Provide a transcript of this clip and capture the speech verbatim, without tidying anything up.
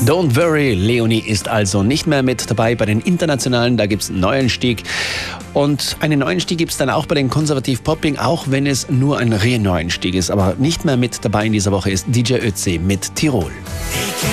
Don't worry, Leonie ist also nicht mehr mit dabei bei den Internationalen. Da gibt es einen Neuanstieg. Und einen Neuanstieg gibt es dann auch bei den Konservativ Popping, auch wenn es nur ein Re-Neuanstieg ist. Aber nicht mehr mit dabei in dieser Woche ist D J Ötzi mit Tirol.